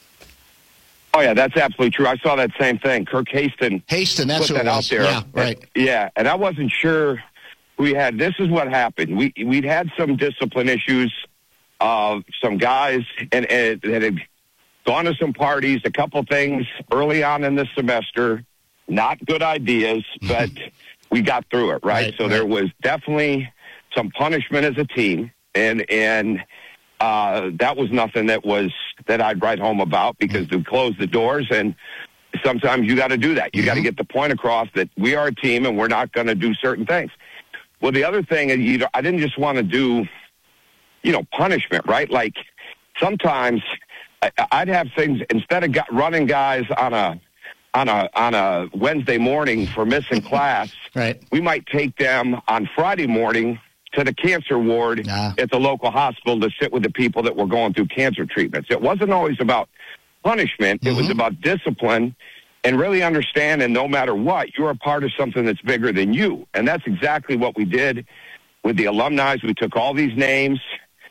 Oh, yeah, that's absolutely true. I saw that same thing. Kirk Haston, Haston, that's put who that it out was. there. Yeah, right. And, yeah, and I wasn't sure we had. This is what happened. We, we'd had some discipline issues. Uh, some guys and, and that had gone to some parties, a couple things early on in the semester. Not good ideas, but we got through it, right? right so right. There was definitely some punishment as a team, and and uh, that was nothing that was that I'd write home about because we closed the doors, and sometimes you got to do that. You mm-hmm. got to get the point across that we are a team and we're not going to do certain things. Well, the other thing is, you know, I didn't just want to do, you know, punishment, right? Like sometimes I, I'd have things instead of running guys on a on a on a Wednesday morning for missing class. Right. We might take them on Friday morning to the cancer ward nah. at the local hospital to sit with the people that were going through cancer treatments. It wasn't always about punishment. Mm-hmm. It was about discipline and really understanding no matter what, you're a part of something that's bigger than you. And that's exactly what we did with the alumni. We took all these names.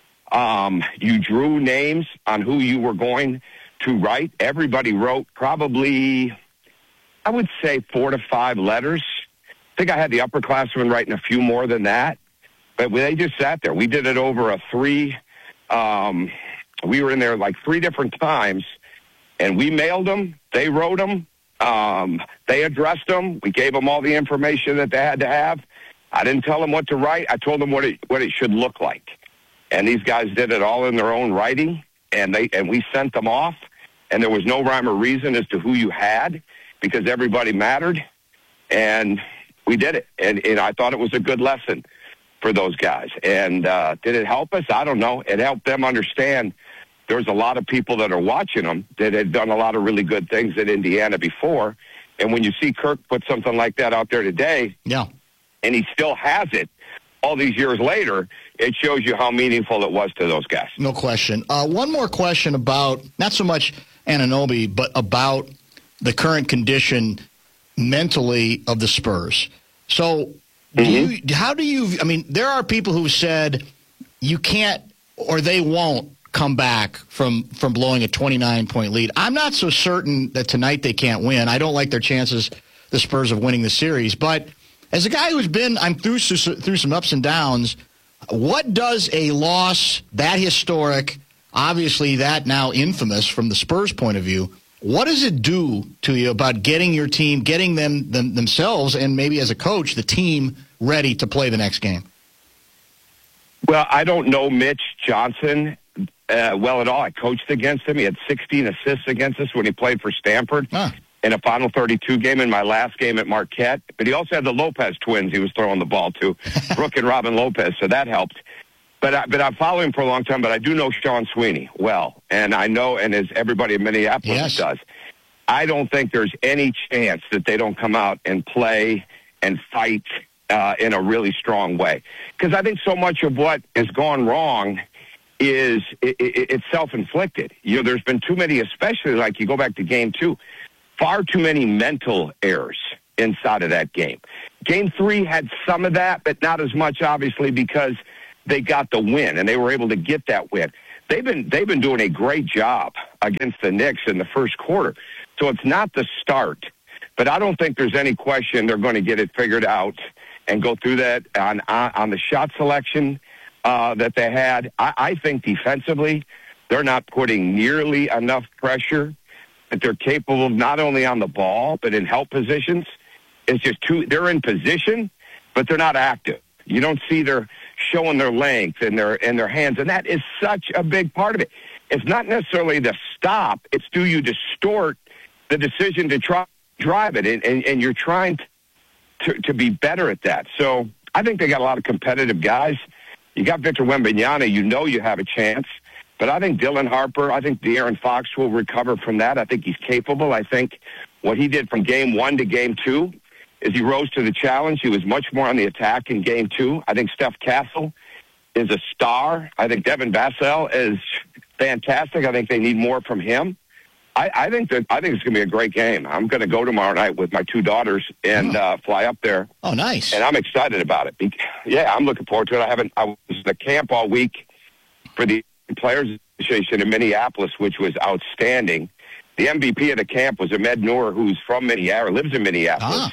Um, you drew names on who you were going to write. Everybody wrote probably, I would say, four to five letters. I think I had the upperclassmen writing a few more than that. But they just sat there. We did it over a three, um, we were in there like three different times, and we mailed them. They wrote them. Um, they addressed them. We gave them all the information that they had to have. I didn't tell them what to write. I told them what it, what it should look like. And these guys did it all in their own writing, and they and we sent them off, and there was no rhyme or reason as to who you had because everybody mattered, and we did it. And, and I thought it was a good lesson for those guys. And uh, did it help us? I don't know. It helped them understand there's a lot of people that are watching them that had done a lot of really good things at Indiana before. And when you see Kirk put something like that out there today, yeah, and he still has it all these years later, it shows you how meaningful it was to those guys. No question. Uh, one more question about, not so much Anunoby, but about the current condition mentally of the Spurs. So do you, how do you, I mean, there are people who said you can't or they won't come back from, from blowing a twenty-nine point lead. I'm not so certain that tonight they can't win. I don't like their chances, the Spurs, of winning the series. But as a guy who's been, I'm through, through some ups and downs, what does a loss that historic, obviously that now infamous from the Spurs point of view, what does it do to you about getting your team, getting them, them themselves, and maybe as a coach, the team ready to play the next game? Well, I don't know Mitch Johnson uh, well at all. I coached against him. He had sixteen assists against us when he played for Stanford huh. in a Final thirty-two game in my last game at Marquette. But he also had the Lopez twins he was throwing the ball to, Brooke and Robin Lopez, so that helped. But I, but I've followed him for a long time, but I do know Sean Sweeney well. And I know, and as everybody in Minneapolis yes. does, I don't think there's any chance that they don't come out and play and fight uh, in a really strong way. Because I think so much of what has gone wrong is it, it, it's self-inflicted. You know, there's been too many, especially like you go back to game two, far too many mental errors inside of that game. Game three had some of that, but not as much, obviously, because they got the win, and they were able to get that win. They've been they've been doing a great job against the Knicks in the first quarter. So it's not the start, but I don't think there's any question they're going to get it figured out and go through that on on the shot selection uh, that they had. I, I think defensively, they're not putting nearly enough pressure that they're capable of not only on the ball but in help positions. It's just too they're in position, but they're not active. You don't see their showing their length and their and their hands, and that is such a big part of it. It's not necessarily the stop; it's do you distort the decision to try drive it, and, and, and you're trying to to be better at that. So I think they got a lot of competitive guys. You got Victor Wembanyama, you know you have a chance, but I think Dylan Harper, I think De'Aaron Fox will recover from that. I think he's capable. I think what he did from game one to game two is he rose to the challenge. He was much more on the attack in game two. I think Steph Castle is a star. I think Devin Vassell is fantastic. I think they need more from him. I, I think that I think it's going to be a great game. I'm going to go tomorrow night with my two daughters and oh. uh, fly up there. Oh, nice! And I'm excited about it. Yeah, I'm looking forward to it. I haven't. I was at the camp all week for the Players Association in Minneapolis, which was outstanding. The M V P of the camp was Ahmed Noor, who's from Minneapolis, lives in Minneapolis. Ah.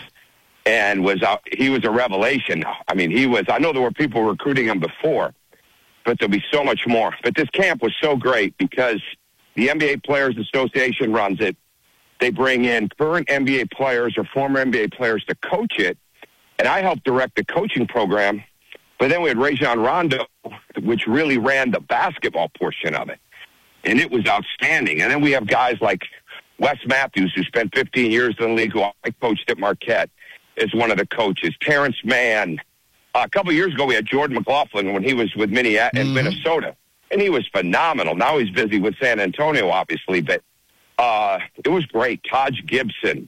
And was out, he was a revelation. I mean, he was, I know there were people recruiting him before, but there'll be so much more. But this camp was so great because the N B A Players Association runs it. They bring in current N B A players or former N B A players to coach it. And I helped direct the coaching program. But then we had Rajon Rondo, which really ran the basketball portion of it. And it was outstanding. And then we have guys like Wes Matthews, who spent fifteen years in the league, who I coached at Marquette, is one of the coaches. Terrence Mann. Uh, a couple of years ago, we had Jordan McLaughlin when he was with Minneapolis, mm-hmm. Minnesota, and he was phenomenal. Now he's busy with San Antonio, obviously, but uh, it was great. Taj Gibson,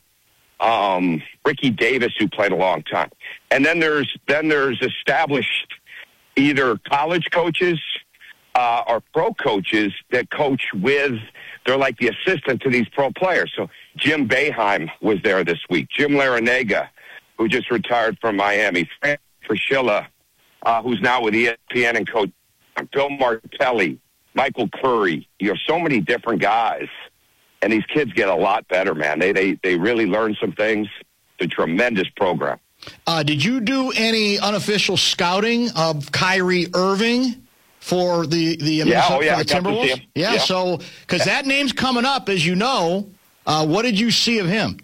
um, Ricky Davis, who played a long time, and then there's then there's established either college coaches uh, or pro coaches that coach with. They're like the assistant to these pro players. So Jim Boeheim was there this week. Jim Larrañaga, who just retired from Miami. Frank Fraschilla, uh, who's now with E S P N and coach. Bill Martelli, Michael Curry. You have so many different guys, and these kids get a lot better, man. They they they really learn some things. It's a tremendous program. Uh, did you do any unofficial scouting of Kyrie Irving for the the, yeah, oh, yeah, for the Timberwolves? Yeah, yeah, so because that name's coming up, as you know. Uh, what did you see of him?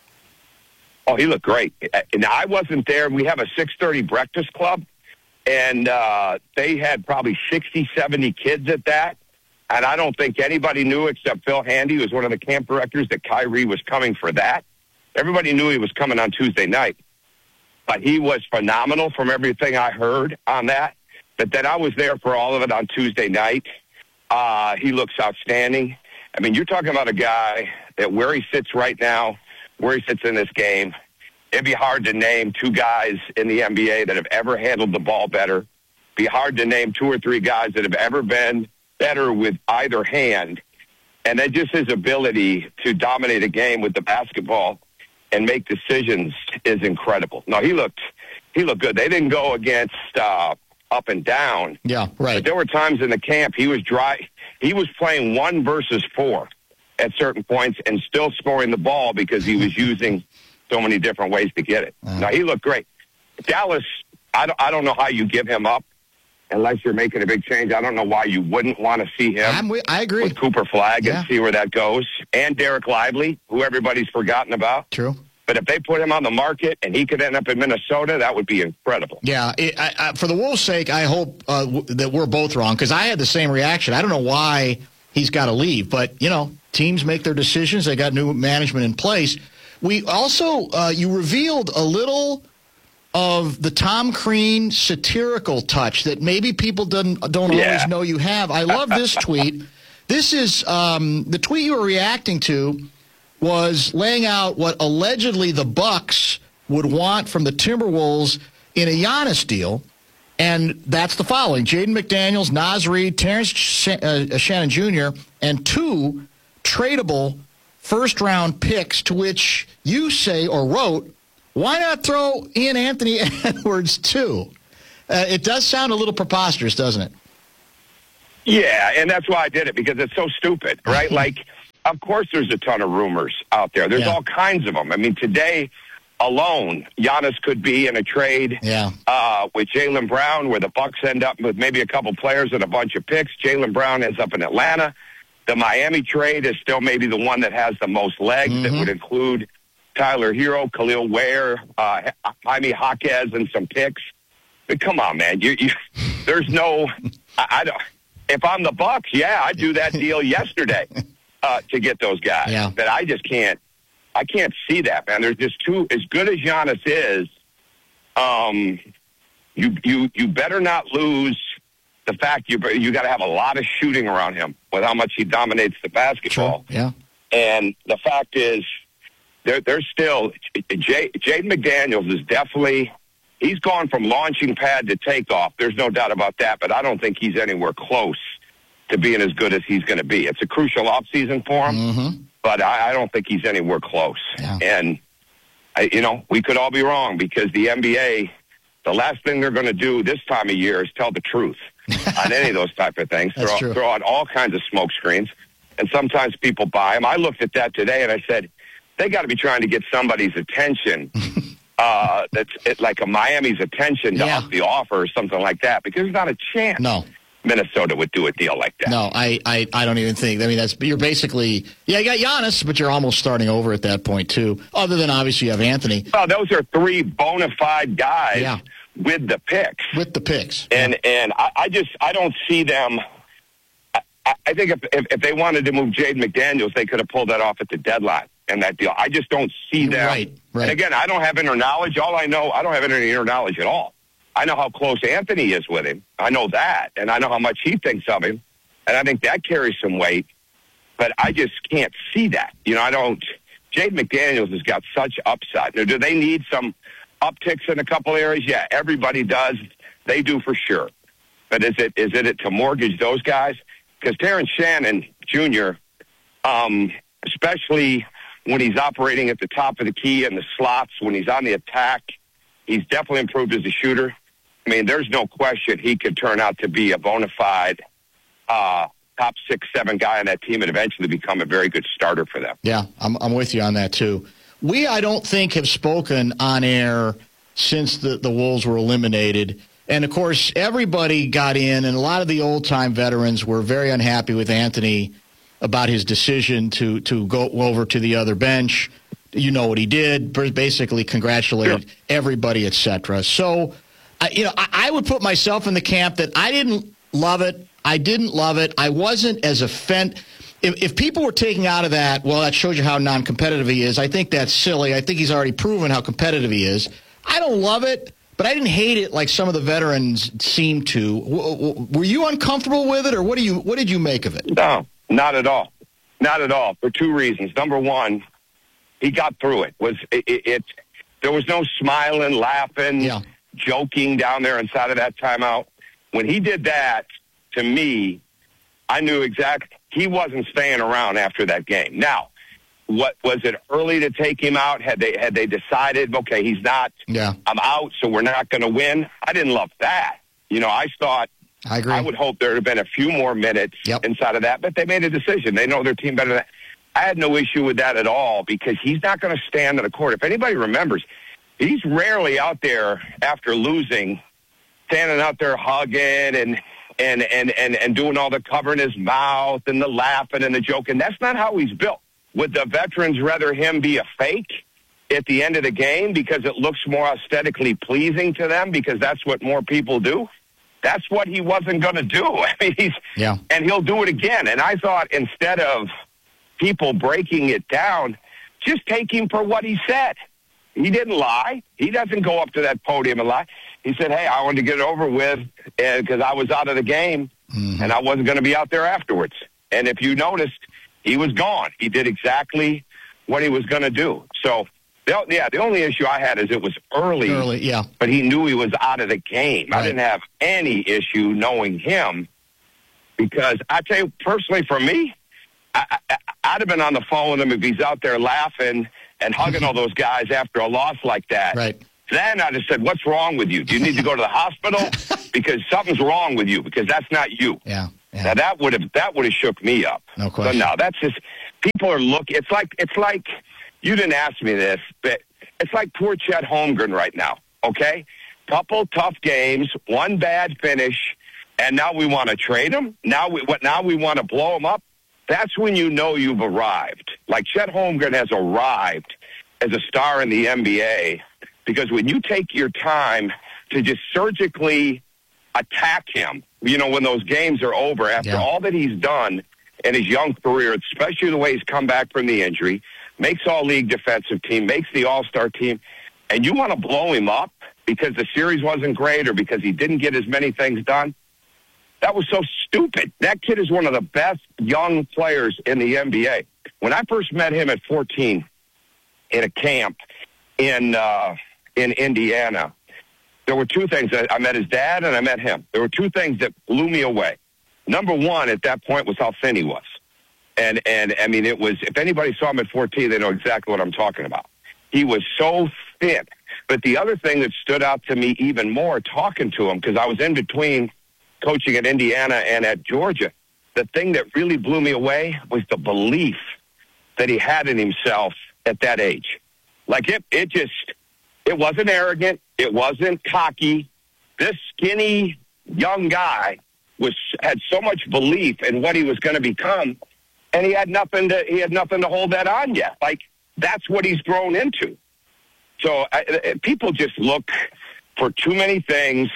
Oh, he looked great. Now, I wasn't there. We have a six thirty breakfast club, and uh, they had probably sixty, seventy kids at that. And I don't think anybody knew except Phil Handy, who was one of the camp directors, that Kyrie was coming for that. Everybody knew he was coming on Tuesday night. But he was phenomenal from everything I heard on that. But then I was there for all of it on Tuesday night. Uh, he looks outstanding. I mean, you're talking about a guy that where he sits right now, where he sits in this game, it'd be hard to name two guys in the N B A that have ever handled the ball better. It'd be hard to name two or three guys that have ever been better with either hand. And that just his ability to dominate a game with the basketball and make decisions is incredible. No, he looked he looked good. They didn't go against uh, up and down. Yeah, right. But there were times in the camp he was dry. He was playing one versus four at certain points and still scoring the ball because he was using so many different ways to get it. Uh-huh. Now, he looked great. Dallas, I don't, I don't know how you give him up unless you're making a big change. I don't know why you wouldn't want to see him. I'm with, I agree. With Cooper Flagg yeah. and see where that goes. And Derek Lively, who everybody's forgotten about. True. But if they put him on the market and he could end up in Minnesota, that would be incredible. Yeah, it, I, I, for the Wolves' sake, I hope uh, w- that we're both wrong because I had the same reaction. I don't know why he's got to leave, but, you know, teams make their decisions. They got new management in place. We also, uh, you revealed a little of the Tom Crean satirical touch that maybe people don't, don't yeah. always know you have. I love this tweet. This is um, the tweet you were reacting to was laying out what allegedly the Bucks would want from the Timberwolves in a Giannis deal, and that's the following. Jaden McDaniels, Naz Reid, Terrence Sh- uh, Shannon Junior, and two tradable first-round picks, to which you say or wrote, Why not throw Ian Anthony Edwards, too? Uh, it does sound a little preposterous, doesn't it? Yeah, and that's why I did it, because it's so stupid, right? Like, of course there's a ton of rumors out there. There's yeah. all kinds of them. I mean, today alone, Giannis could be in a trade yeah. uh, with Jaylen Brown, where the Bucks end up with maybe a couple players and a bunch of picks. Jaylen Brown ends up in Atlanta. The Miami trade is still maybe the one that has the most legs. Mm-hmm. That would include Tyler Hero, Khalil Ware, uh, Jaime Jaquez, and some picks. But come on, man. You, you, there's no I, – I don't. If I'm the Bucks, yeah, I'd do that deal yesterday uh, to get those guys. Yeah. But I just can't – I can't see that, man. There's just too – as good as Giannis is, um, you you you better not lose the fact you you got to have a lot of shooting around him with how much he dominates the basketball. Sure. Yeah. And the fact is, they're, they're still Jay, – Jaden McDaniels is definitely – he's gone from launching pad to takeoff. There's no doubt about that, but I don't think he's anywhere close to being as good as he's going to be. It's a crucial offseason for him, mm-hmm. but I, I don't think he's anywhere close. Yeah. And, I, you know, we could all be wrong, because the N B A, the last thing they're going to do this time of year is tell the truth on any of those type of things. That's throw, true. throw out all kinds of smoke screens, and sometimes people buy them. I looked at that today, and I said, they got to be trying to get somebody's attention. Uh, that's it, like a Miami's attention to Yeah. up the offer or something like that, because there's not a chance No. Minnesota would do a deal like that. No, I, I, I don't even think. I mean, that's you're basically, yeah, you got Giannis, but you're almost starting over at that point, too. Other than, obviously, you have Anthony. Well, those are three bona fide guys Yeah. with the picks. With the picks. And and I, I just, I don't see them. I, I think if, if, if they wanted to move Jaden McDaniels, they could have pulled that off at the deadline. And that deal, I just don't see them. Right, right. And again, I don't have inner knowledge. All I know, I don't have any inner knowledge at all. I know how close Anthony is with him. I know that, and I know how much he thinks of him, and I think that carries some weight. But I just can't see that. You know, I don't. Jaden McDaniels has got such upside. Now, do they need some upticks in a couple areas? Yeah, everybody does. They do for sure. But is it is it to mortgage those guys? Because Terrence Shannon Junior, um, especially when he's operating at the top of the key in the slots, when he's on the attack, he's definitely improved as a shooter. I mean, there's no question he could turn out to be a bona fide uh, top six, seven guy on that team and eventually become a very good starter for them. Yeah, I'm, I'm with you on that, too. We, I don't think, have spoken on air since the, the Wolves were eliminated. And, of course, everybody got in, and a lot of the old-time veterans were very unhappy with Anthony about his decision to to go over to the other bench. You know what he did, basically congratulated sure. everybody, et cetera. So, I, you know, I, I would put myself in the camp that I didn't love it. I didn't love it. I wasn't as offended. If, if people were taking out of that, well, that shows you how non-competitive he is. I think that's silly. I think he's already proven how competitive he is. I don't love it, but I didn't hate it like some of the veterans seemed to. W- w- were you uncomfortable with it, or what do you? What did you make of it? No. Not at all. Not at all. For two reasons. Number one, he got through it. Was it, it, it there was no smiling, laughing, yeah. joking down there inside of that timeout. When he did that, to me, I knew exactly he wasn't staying around after that game. Now, what was it early to take him out? Had they had they decided, okay, he's not, yeah. I'm out, so we're not going to win? I didn't love that. You know, I thought, I agree. I would hope there would have been a few more minutes yep. inside of that, but they made a decision. They know their team better than that. I had no issue with that at all, because he's not going to stand on the court. If anybody remembers, he's rarely out there after losing, standing out there hugging and and and and, and doing all the covering his mouth and the laughing and the joking. That's not how he's built. Would the veterans rather him be a fake at the end of the game because it looks more aesthetically pleasing to them, because that's what more people do? That's what he wasn't going to do. I mean, he's, yeah. and he'll do it again. And I thought, instead of people breaking it down, just take him for what he said. He didn't lie. He doesn't go up to that podium and lie. He said, hey, I wanted to get it over with because I was out of the game, mm-hmm. and I wasn't going to be out there afterwards. And if you noticed, he was gone. He did exactly what he was going to do. So, the, yeah, the only issue I had is it was early, early yeah. but he knew he was out of the game. Right. I didn't have any issue knowing him, because I tell you, personally, for me, I, I, I'd have been on the phone with him if he's out there laughing and hugging all those guys after a loss like that. Right. Then I'd have said, what's wrong with you? Do you need to go to the hospital? Because something's wrong with you, because that's not you. Yeah. yeah. Now, that would have that would have shook me up. No question. So, no, that's just, people are looking, it's like, it's like, you didn't ask me this, but it's like poor Chet Holmgren right now, okay? Couple tough games, one bad finish, and now we want to trade him? Now we what? Now we want to blow him up? That's when you know you've arrived. Like Chet Holmgren has arrived as a star in the N B A, because when you take your time to just surgically attack him, you know, when those games are over, after Yeah. all that he's done in his young career, especially the way he's come back from the injury, makes all-league defensive team, makes the all-star team, and you want to blow him up because the series wasn't great or because he didn't get as many things done, that was so stupid. That kid is one of the best young players in the N B A. When I first met him at fourteen in a camp in uh, in Indiana, there were two things. I met his dad and I met him. There were two things that blew me away. Number one, at that point, was how thin he was. And, and I mean, it was, if anybody saw him at fourteen, they know exactly what I'm talking about. He was so thin. But the other thing that stood out to me even more talking to him, because I was in between coaching at Indiana and at Georgia, the thing that really blew me away was the belief that he had in himself at that age. Like, it, it just, it wasn't arrogant. It wasn't cocky. This skinny young guy was had so much belief in what he was going to become, and he had nothing to he had nothing to hold that on yet. Like, that's what he's grown into. So I, people just look for too many things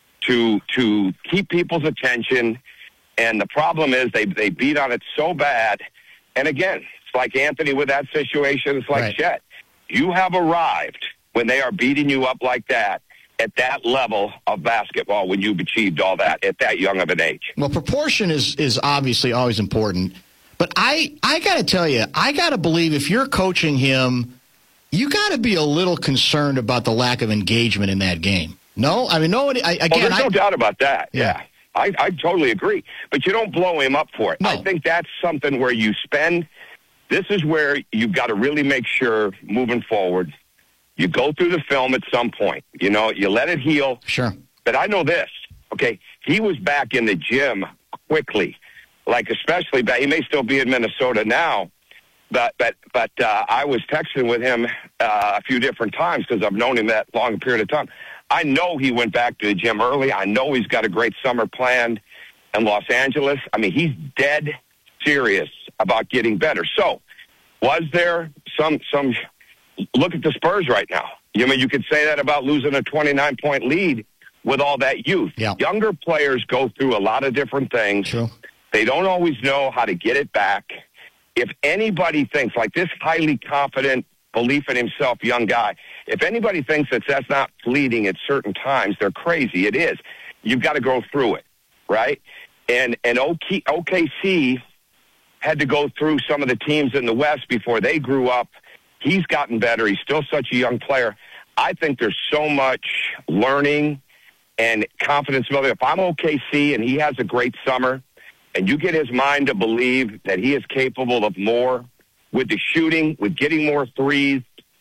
to to keep people's attention, and the problem is they they beat on it so bad. And again, it's like Anthony with that situation. It's like Right. Chet. You have arrived when they are beating you up like that at that level of basketball, when you've achieved all that at that young of an age. Well, proportion is is obviously always important. But I, I got to tell you, I got to believe if you're coaching him, you got to be a little concerned about the lack of engagement in that game. No? I mean, nobody, I, again, oh, there's I, no doubt about that. Yeah. Yeah. I, I totally agree. But you don't blow him up for it. No. I think that's something where you spend, this is where you've got to really make sure moving forward, you go through the film at some point. You know, you let it heal. Sure. But I know this, okay? He was back in the gym quickly. Like, especially back, he may still be in Minnesota now, but but but uh, I was texting with him uh, a few different times because I've known him that long a period of time. I know he went back to the gym early. I know he's got a great summer planned in Los Angeles. I mean, he's dead serious about getting better. So, was there some some look at the Spurs right now? You mean, you could say that about losing a twenty-nine point lead with all that youth. Yeah. Younger players go through a lot of different things. True. They don't always know how to get it back. If anybody thinks, like this highly confident, belief in himself young guy, if anybody thinks that that's not fleeting at certain times, they're crazy. It is. You've got to go through it, right? And and O K C had to go through some of the teams in the West before they grew up. He's gotten better. He's still such a young player. I think there's so much learning and confidence building. If I'm O K C and he has a great summer, and you get his mind to believe that he is capable of more with the shooting, with getting more threes,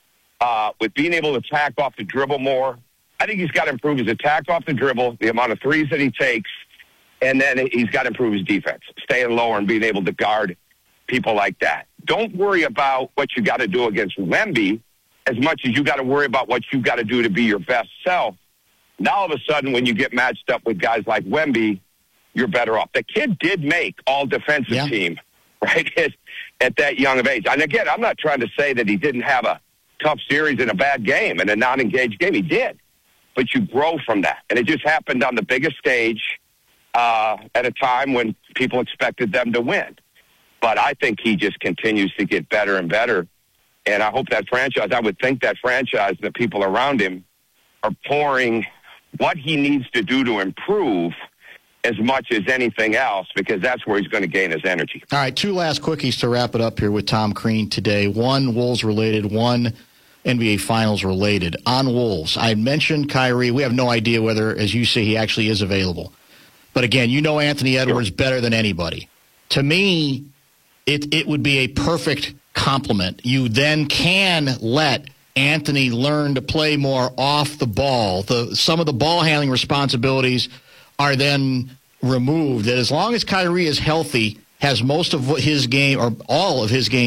uh, with being able to attack off the dribble more, I think he's got to improve his attack off the dribble, the amount of threes that he takes, and then he's got to improve his defense, staying lower and being able to guard people like that. Don't worry about what you got to do against Wemby as much as you got to worry about what you got to do to be your best self. Now, all of a sudden, when you get matched up with guys like Wemby, you're better off. The kid did make all-defensive Yeah. team, right, at, at that young of age. And again, I'm not trying to say that he didn't have a tough series in a bad game and a non-engaged game. He did. But you grow from that. And it just happened on the biggest stage uh, at a time when people expected them to win. But I think he just continues to get better and better. And I hope that franchise, I would think that franchise, the people around him, are pouring what he needs to do to improve as much as anything else, because that's where he's going to gain his energy. All right, two last quickies to wrap it up here with Tom Crean today. One Wolves related, one N B A Finals related. On Wolves, I mentioned Kyrie. We have no idea whether, as you say, he actually is available. But again, you know Anthony Edwards better than anybody. To me, it it would be a perfect complement. You then can let Anthony learn to play more off the ball. The some of the ball handling responsibilities are then removed. That as long as Kyrie is healthy, has most of what his game or all of his game